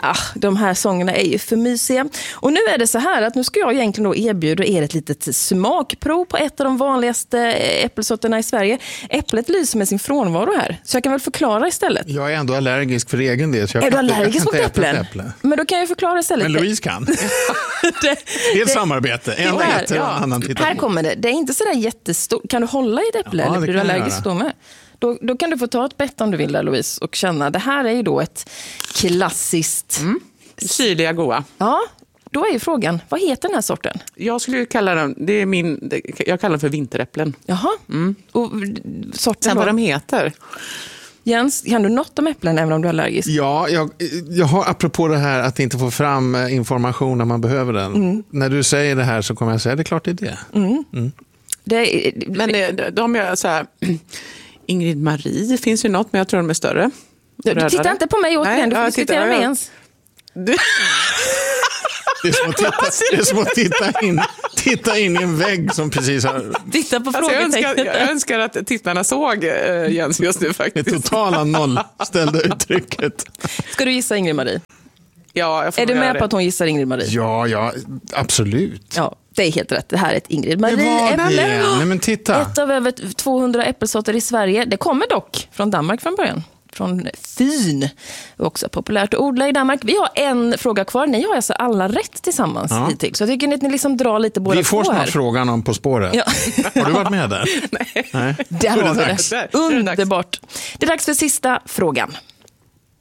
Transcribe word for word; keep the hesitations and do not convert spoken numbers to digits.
Ah, de här sångerna är ju för mysiga. Och nu är det så här att nu ska jag egentligen då erbjuda er ett litet smakprov på ett av de vanligaste äppelsorterna i Sverige. Äpplet lyser med sin frånvaro här. Så jag kan väl förklara istället. Jag är ändå allergisk för egen del. Så jag är du kan allergisk inte, mot äpplen? äpplen? Men då kan jag förklara istället. Men Louise kan. det, det är ett det, samarbete. En här, äter, ja. annan tittar Här på. kommer det. Det är inte sådär jättestort. Kan du hålla i ett äpple? Ja, eller blir du allergisk göra. då med? Då, då kan du få ta ett bett om du vill där, Louise, och känna. Det här är ju då ett klassiskt... Mm. Syrliga goa. Ja, då är ju frågan, vad heter den här sorten? Jag skulle kalla den, det är min, jag kallar den för vinteräpplen. Jaha, mm. och sorten Sen vad de heter. Jens, kan du något om äpplen även om du är allergisk? Ja, jag, jag har apropå det här att inte få fram information när man behöver den. Mm. När du säger det här så kommer jag säga, det är klart det är det. Mm. Mm. det är, men det, de gör så här, Ingrid Marie finns ju något, men jag tror de är större. Du, du tittar inte på mig återigen, du får ja, diskutera med Jens. Du... Det är som att titta, det är som att titta, in, titta in i en vägg som precis har... Titta på alltså, jag, önskar, frågetecknet. jag önskar att tittarna såg uh, Jens just nu faktiskt. Det totala nollställda uttrycket. Ska du gissa Ingrid Marie? Ja, jag får är du med det. på att hon gissar Ingrid Marie? Ja, ja, absolut. Ja, det är helt rätt. Det här är ett Ingrid Marie. Det var det. Nej, men titta. Ett av över tvåhundra äppelsorter i Sverige. Det kommer dock från Danmark från början. Från Fyn. Också populärt att odla i Danmark. Vi har en fråga kvar. Ni har alltså alla rätt tillsammans ja. hittills. Så jag tycker att ni liksom drar lite båda Vi får två här. snart frågan om På spåret. Ja. Har du varit med där? Nej. Nej. Där har vi det. Underbart. Det är dags för sista frågan.